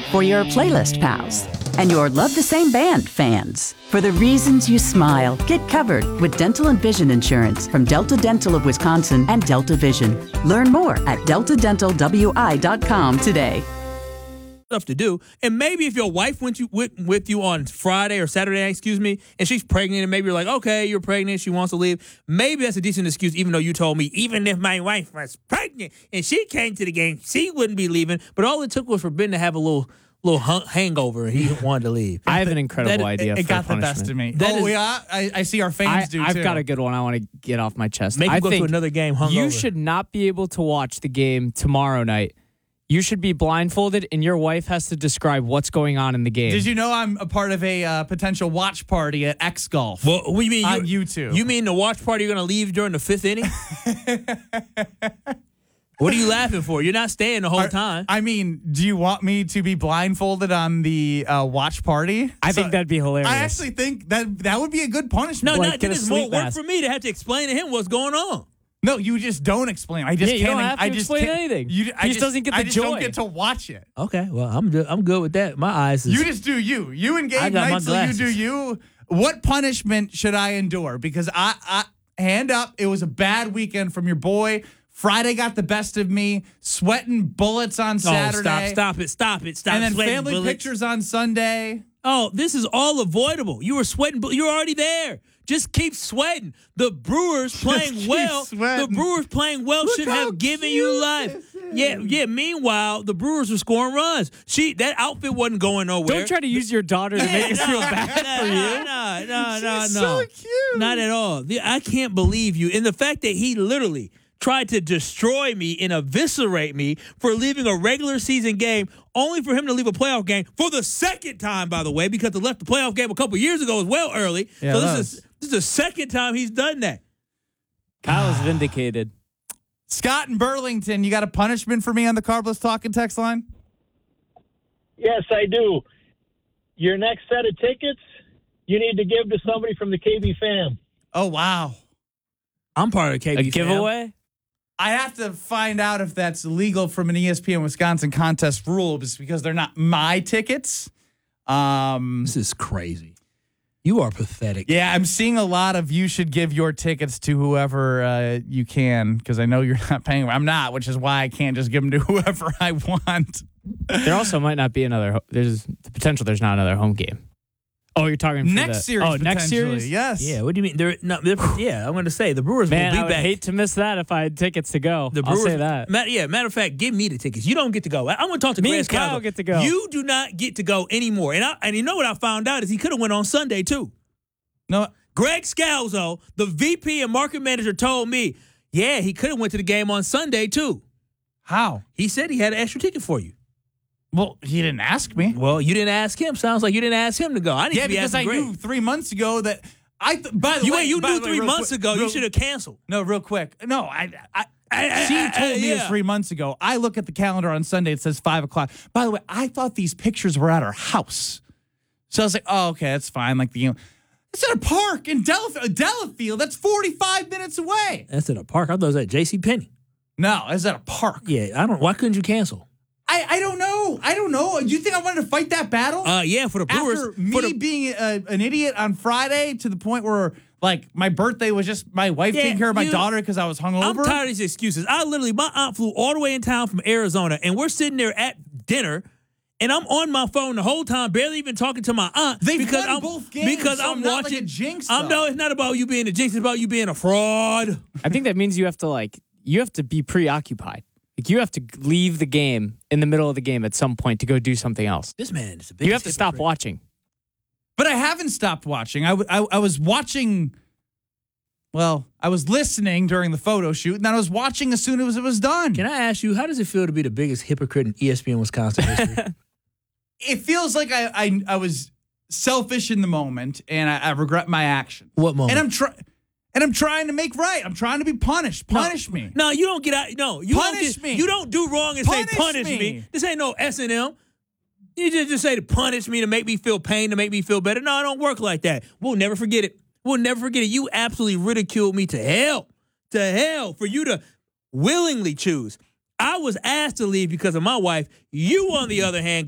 For your playlist pals and your love the same band fans. For the reasons you smile, get covered with dental and vision insurance from Delta Dental of Wisconsin and Delta Vision. Learn more at deltadentalwi.com today. Stuff to do, and maybe if your wife went with you on Friday or Saturday, and she's pregnant, and maybe you're like, okay, you're pregnant, she wants to leave. Maybe that's a decent excuse, even though you told me, even if my wife was pregnant and she came to the game, she wouldn't be leaving. But all it took was for Ben to have a little hangover, and he wanted to leave. I have an incredible idea. It for got punishment. the best of me. That I see our fans do too. I've got a good one I want to get off my chest. Make I him go to think another game hungover. You should not be able to watch the game tomorrow night. You should be blindfolded, and your wife has to describe what's going on in the game. Did you know I'm a part of a potential watch party at X Golf? Well, what do you mean on YouTube? You mean the watch party you're going to leave during the fifth inning? What are you laughing for? You're not staying the whole time. I mean, do you want me to be blindfolded on the watch party? I think that'd be hilarious. I actually think that would be a good punishment. No, Like, get a it's more sleep work mask. for me to have to explain to him what's going on. No, you just don't explain. I just Yeah, you can't. don't have to I just explain can't- anything. You, He just doesn't get the I just don't joy. get to watch it. Okay, well, I'm good with that. My eyes is... You just do you. You and I Gabe got my Knightley, you do glasses. you. What punishment should I endure? Because I hand up, it was a bad weekend from your boy. Friday got the best of me. Sweating bullets on Saturday. Stop it. And then sweating family bullets. pictures on Sunday. Oh, this is all avoidable. You were sweating. You're already there. Just keep sweating. The Brewers playing keep well. sweating. The Brewers playing well Look should how have given you cute life. this is. Yeah. Meanwhile, the Brewers were scoring runs. That outfit wasn't going nowhere. Don't try to use your daughter to make us feel bad for you. No. She's so cute. Not at all. I can't believe you. And the fact that he literally tried to destroy me and eviscerate me for leaving a regular season game, only for him to leave a playoff game for the second time, by the way, because he left the playoff game a couple years ago as well early. Yeah, so that this is the second time he's done that. Kyle's vindicated. Scott in Burlington, you got a punishment for me on the Carbless Talking text line? Yes, I do. Your next set of tickets, you need to give to somebody from the KB fam. Oh, wow. I'm part of the KB A fam. giveaway? I have to find out if that's legal from an ESPN Wisconsin contest rule because they're not my tickets. This is crazy. You are pathetic. Yeah, I'm seeing a lot of you should give your tickets to whoever you can because I know you're not paying. I'm not, which is why I can't just give them to whoever I want. There also might not be another. There's the potential there's not another home game. Oh, you're talking for Next series, Oh, next potentially, series? yes. Yeah, what do you mean? Yeah, I'm going to say the Brewers Man, will I be would back. hate to miss that if I had tickets to go. The I'll Brewers, say that. Matter of fact, give me the tickets. You don't get to go. I'm going to talk to Me Greg and Kyle Scalzo. get to go. You do not get to go anymore. And you know what I found out is he could have went on Sunday too. No, Greg Scalzo, the VP and market manager, told me, yeah, he could have went to the game on Sunday too. how? He said he had an extra ticket for you. Well, he didn't ask me. Well, you didn't ask him. Sounds like you didn't ask him to go. I need Yeah, to be because I asking Greg. knew 3 months ago that by the You way, knew by the way, 3 real months quick- ago. You real- should have canceled. No, real quick. No, she told me this 3 months ago. I look at the calendar on Sunday. It says 5 o'clock. By the way, I thought these pictures were at our house. So I was like, oh, okay, that's fine. Like, it's at a park in Delafield. That's 45 minutes away. That's at a park. I thought it was at J.C. Penney. No, it's at a park. Yeah, why couldn't you cancel? I don't know. I don't know. Do you think I wanted to fight that battle? Yeah, for the Brewers. After me being an idiot on Friday to the point where, like, my birthday was just my wife taking care of my daughter because I was hungover. I'm tired of these excuses. My aunt flew all the way in town from Arizona, and we're sitting there at dinner, and I'm on my phone the whole time, barely even talking to my aunt. They've won both games, Because so I'm not watching. like a jinx, No, though. it's not about you being a jinx. It's about you being a fraud. I think that means you have to be preoccupied. Like you have to leave the game in the middle of the game at some point to go do something else. This man is a big. You have to stop watching. But I haven't stopped watching. I was watching. Well, I was listening during the photo shoot, and then I was watching as soon as it was done. Can I ask you, how does it feel to be the biggest hypocrite in ESPN Wisconsin history? It feels like I was selfish in the moment, and I regret my action. What moment? And I'm trying to make right. I'm trying to be punished. Punish me. No, you don't get out. No, you Punish don't me. You don't do wrong and Punish say punish me. me. This ain't no S&M. You just say to punish me, to make me feel pain, to make me feel better. No, it don't work like that. We'll never forget it. We'll never forget it. You absolutely ridiculed me to hell. To hell for you to willingly choose. I was asked to leave because of my wife. You, on the other hand,